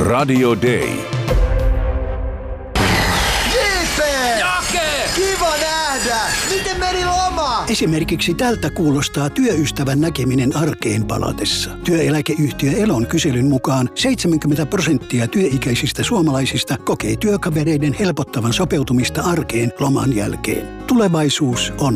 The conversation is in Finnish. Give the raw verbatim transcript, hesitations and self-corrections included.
Radio Day. Kiva nähdä! Miten meni loma? Esimerkiksi tältä kuulostaa työystävän näkeminen arkeen palatessa. Työeläkeyhtiö Elon kyselyn mukaan seitsemänkymmentä prosenttia työikäisistä suomalaisista kokee työkavereiden helpottavan sopeutumista arkeen loman jälkeen. Tulevaisuus on